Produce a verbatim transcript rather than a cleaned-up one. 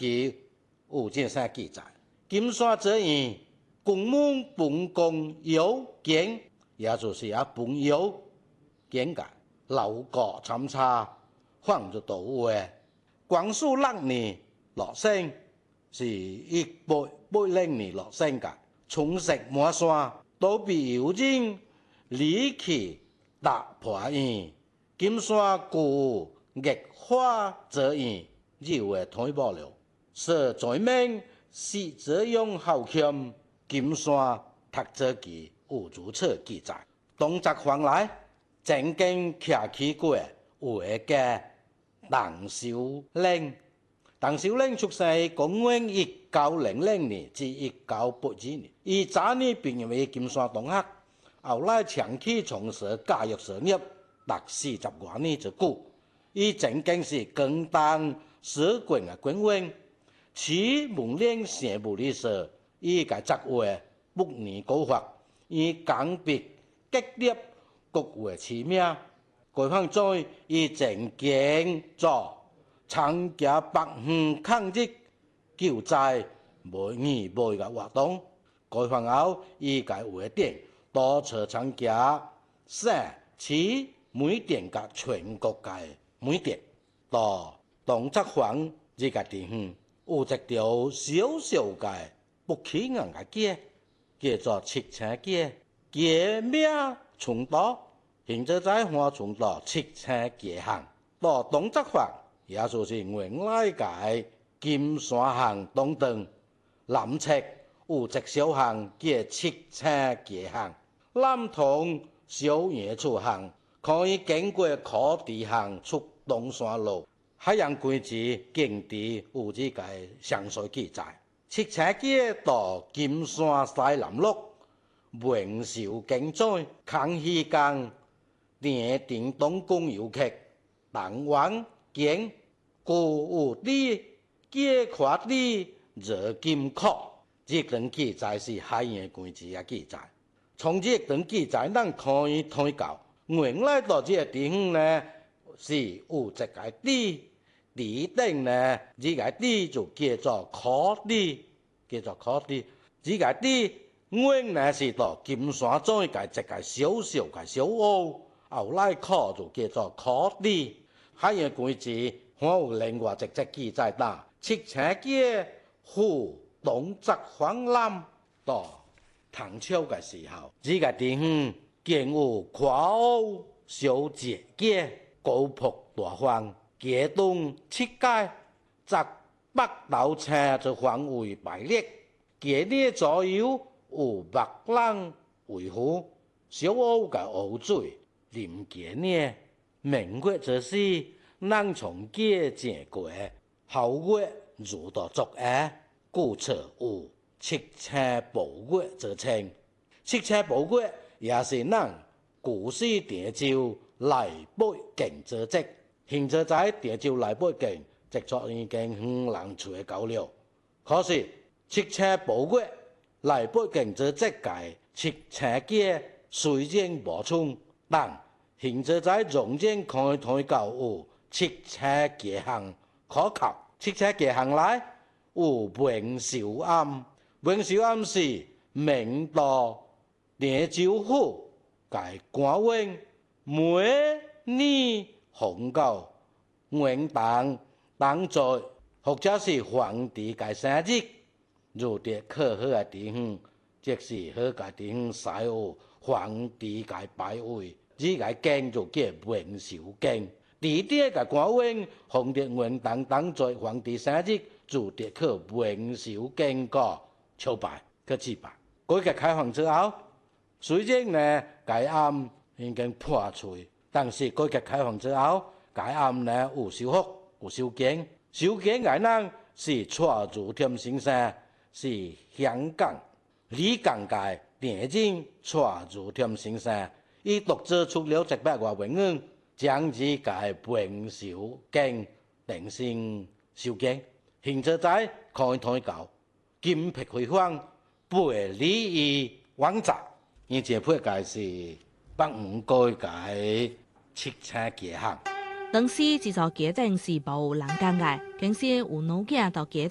记有这啥记载？金山这院公墓本公有见，也就是啊本有见解，老国参差，放咗到位。光绪六年落成，是一百八零年落成嘅，重石满山，都被有人离去大破院。金山故液化这院，以为推保了，是在明是这样后欠金山读这记有如此记载。东泽方来曾经徛起过有一个邓小玲。邓小玲出世于公元一九零零年至一九八二年，伊早年毕业为金山大学，后来长期从事教育事业，达四十多年之久。伊曾经是工党社军的官员，其文练社部历史，伊个职位不年高发，伊刚愎激烈国会起名。该方在伊曾经做参加北方抗日救灾无义无嘅活动。该方后，伊个会定多次参加省市每店甲全国嘅每店。到东泽坊这个地方，有一条小小嘅不起眼嘅街，叫做七星街，街名从道。现在在花村道七星街巷到东泽坊，也就是原来嘅金山巷东段南侧有一小巷叫七星街巷，南通小野厝巷，可以经过柯地巷出东山路。海洋规矩境地有这个详细记载。七星街到金山西南路文寿经载康熙江电电东宫游客当晚见故有地街跨地热金壳，这段记载是海洋规矩的记载。从这段记载，咱可以推到原来到这个地方呢，是有一个地。地顶呢，这个地就叫做柯地，叫做柯地。这个地原来是到金山庄个一个小小个小屋，后来柯就叫做柯地。海洋规矩还有另外一则记载啦，七星街赴东泽坊南到唐朝个时候，这个地方建有跨屋小姐街，高铺大方。街东七街，在北斗城就范围排列，街内左右有白浪维护，小屋嘅湖水临街内，明月之时，咱从街经过，后月如到昨夜，故此有七星抱月之称。七星抱月也是咱古时滇州来北境之职。现在在滇州来北境，直作已经远人找够了。可是七星抱月来北境之这界七星街虽然无错，但现在在中间可以睇到有七星街巷可靠。七星街巷内有文寿庵，文寿庵是明朝滇州府嘅官员每年奉到元旦当在或者是皇帝嘅生日，入啲可好嘅地方，即是好嘅地方，使有皇帝嘅拜会，呢個經就叫文壽經。地啲嘅官員奉啲元旦當在皇帝生日，入啲去文壽經個朝拜去祭拜。改革開放之後，雖然呢該案已經破除。但是改革開放之後，該案呢有修復、有修建，修建嘅人是蔡祖添先生，是香港李港界電影蔡祖添先生，伊獨自出了一百多文案，將這個文壽經定性修建。現在在可以睇到金碧輝煌，背里於網站，而這配嘅是北門街嘅七星街巷。 當時製作街鎮是無人工嘅，更是有腦鏡到街鎮。